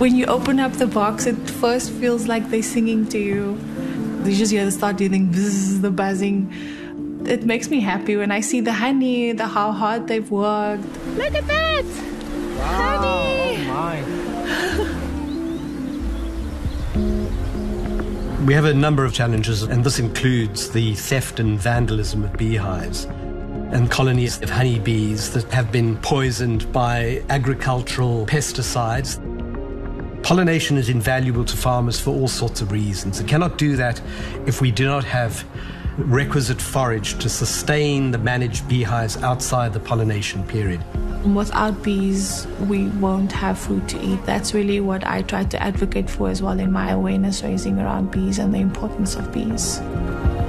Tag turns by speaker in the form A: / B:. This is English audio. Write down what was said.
A: When you open up the box, it first feels like they're singing to you. You just hear the start doing bzzz, the buzzing. It makes me happy when I see the honey, how hard they've worked. Look at that!
B: Wow,
A: honey!
B: Oh my.
C: We have a number of challenges, and this includes the theft and vandalism of beehives and colonies of honeybees that have been poisoned by agricultural pesticides. Pollination is invaluable to farmers for all sorts of reasons. It cannot do that if we do not have requisite forage to sustain the managed beehives outside the pollination period.
A: Without bees, we won't have food to eat. That's really what I try to advocate for as well in my awareness raising around bees and the importance of bees.